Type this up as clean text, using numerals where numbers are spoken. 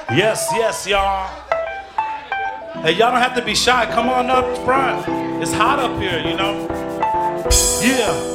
Yes, yes, y'all. Hey, y'all don't have to be shy. Come on up front. It's hot up here, you know. Yeah.